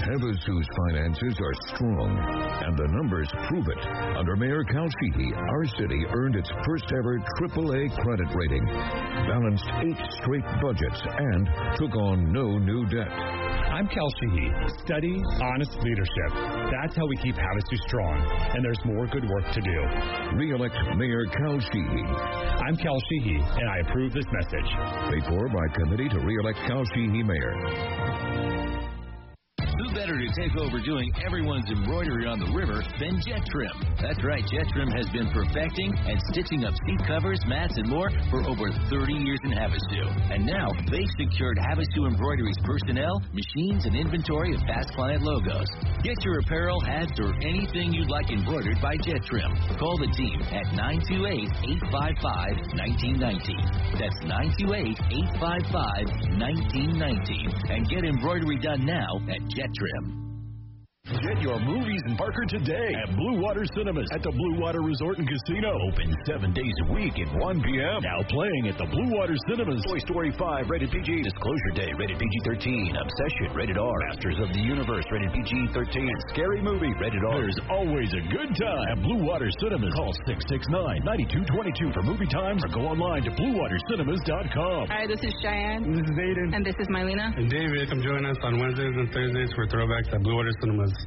Havasu's finances are strong, and the numbers prove it. Under Mayor Cal Sheehy, our city earned its first ever AAA credit rating, balanced 8 straight budgets, and took on no new debt. I'm Cal Sheehy. Steady, honest leadership. That's how we keep Havasu strong, and there's more good work to do. Re-elect Mayor Cal Sheehy. I'm Cal Sheehy, and I approve this message. Paid for by Committee to Re-elect Cal Sheehy Mayor. Who better to take over doing everyone's embroidery on the river than Jet Trim? That's right, Jet Trim has been perfecting and stitching up seat covers, mats, and more for over 30 years in Havasu. And now, they've secured Havasu Embroidery's personnel, machines, and inventory of past client logos. Get your apparel, hats, or anything you'd like embroidered by Jet Trim. Call the team at 928-855-1919. That's 928-855-1919. And get embroidery done now at Jet Trim. Get your movies in Parker today at Blue Water Cinemas at the Blue Water Resort and Casino. Open 7 days a week at 1 p.m. Now playing at the Blue Water Cinemas. Toy Story 5, rated PG. Disclosure Day, rated PG-13. Obsession, rated R. Masters of the Universe, rated PG-13. Scary Movie, rated R. There's always a good time at Blue Water Cinemas. Call 669-9222 for movie times or go online to BlueWaterCinemas.com. Hi, this is Cheyenne. This is Aiden. And this is Mylena. And David. Come join us on Wednesdays and Thursdays for throwbacks at Blue Water Cinemas.